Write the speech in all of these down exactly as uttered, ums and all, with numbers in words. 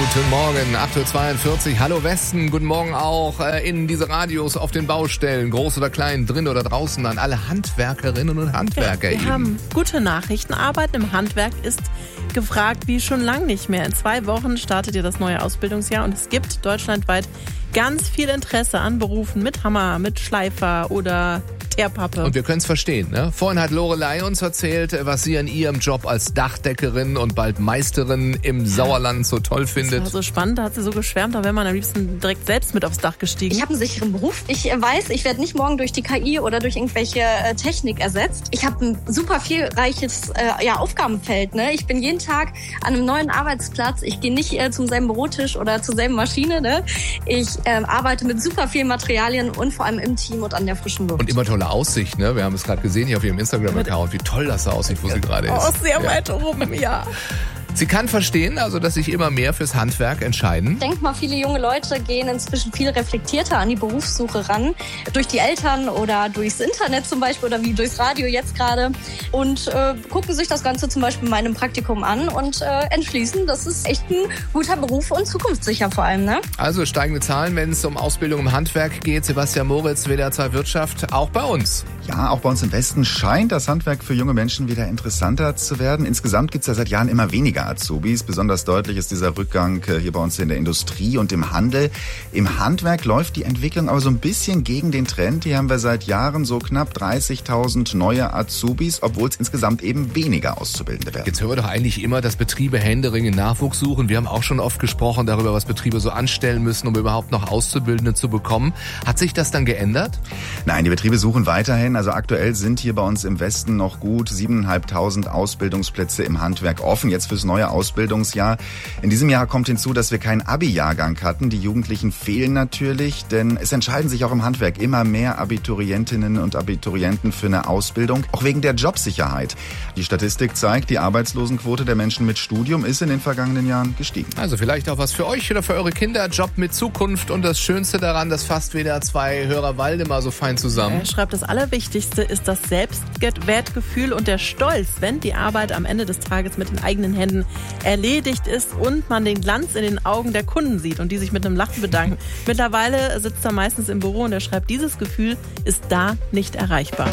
Guten Morgen, acht Uhr zweiundvierzig. Hallo Westen, guten Morgen auch äh, in diese Radios auf den Baustellen, groß oder klein, drin oder draußen, an alle Handwerkerinnen und Handwerker. Ja, wir eben. haben gute Nachrichten. Arbeiten im Handwerk ist gefragt wie schon lang nicht mehr. In zwei Wochen startet ihr das neue Ausbildungsjahr und es gibt deutschlandweit ganz viel Interesse an Berufen mit Hammer, mit Schleifer oder Teerpappe. Und wir können es verstehen, ne? Vorhin hat Lorelei uns erzählt, was sie an ihrem Job als Dachdeckerin und bald Meisterin im Sauerland so toll findet. Das war so spannend, da hat sie so geschwärmt, da wäre man am liebsten direkt selbst mit aufs Dach gestiegen. Ich habe einen sicheren Beruf. Ich weiß, ich werde nicht morgen durch die K I oder durch irgendwelche äh, Technik ersetzt. Ich habe ein super vielreiches äh, ja, Aufgabenfeld. Ne? Ich bin jeden Tag an einem neuen Arbeitsplatz. Ich gehe nicht äh, zum selben Bürotisch oder zur selben Maschine. Ne? Ich äh, arbeite mit super vielen Materialien und vor allem im Team und an der frischen Luft. Und immer tolle Aussicht, ne? Wir haben es gerade gesehen hier auf ihrem Instagram-Account, wie toll das da aussieht, wo sie gerade ist. Oh, sehr ja. weit oben, ja. Sie kann verstehen, also dass sich immer mehr fürs Handwerk entscheiden. Ich denke mal, viele junge Leute gehen inzwischen viel reflektierter an die Berufssuche ran. Durch die Eltern oder durchs Internet zum Beispiel oder wie durchs Radio jetzt gerade. Und äh, gucken sich das Ganze zum Beispiel in meinem Praktikum an und äh, entschließen, das ist echt ein guter Beruf und zukunftssicher vor allem. Ne? Also steigende Zahlen, wenn es um Ausbildung im Handwerk geht. Sebastian Moritz, W D R zwei Wirtschaft, auch bei uns. Ja, auch bei uns im Westen scheint das Handwerk für junge Menschen wieder interessanter zu werden. Insgesamt gibt es ja seit Jahren immer weniger Azubis. Besonders deutlich ist dieser Rückgang hier bei uns in der Industrie und im Handel. Im Handwerk läuft die Entwicklung aber so ein bisschen gegen den Trend. Hier haben wir seit Jahren so knapp dreißigtausend neue Azubis, obwohl es insgesamt eben weniger Auszubildende werden. Jetzt hören wir doch eigentlich immer, dass Betriebe händeringend Nachwuchs suchen. Wir haben auch schon oft gesprochen darüber, was Betriebe so anstellen müssen, um überhaupt noch Auszubildende zu bekommen. Hat sich das dann geändert? Nein, die Betriebe suchen weiterhin. Also aktuell sind hier bei uns im Westen noch gut siebeneinhalbtausend Ausbildungsplätze im Handwerk offen, jetzt fürs neue Ausbildungsjahr. In diesem Jahr kommt hinzu, dass wir keinen Abi-Jahrgang hatten. Die Jugendlichen fehlen natürlich, denn es entscheiden sich auch im Handwerk immer mehr Abiturientinnen und Abiturienten für eine Ausbildung, auch wegen der Jobsicherheit. Die Statistik zeigt, die Arbeitslosenquote der Menschen mit Studium ist in den vergangenen Jahren gestiegen. Also vielleicht auch was für euch oder für eure Kinder. Job mit Zukunft und das Schönste daran, das fasst W D R zwei Hörer Waldemar so fein zusammen. Er schreibt, das Allerwichtigste ist das Selbstwertgefühl und der Stolz, wenn die Arbeit am Ende des Tages mit den eigenen Händen erledigt ist und man den Glanz in den Augen der Kunden sieht und die sich mit einem Lachen bedanken. Mittlerweile sitzt er meistens im Büro und er schreibt, dieses Gefühl ist da nicht erreichbar.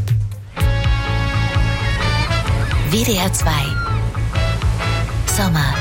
W D R zwei Sommer.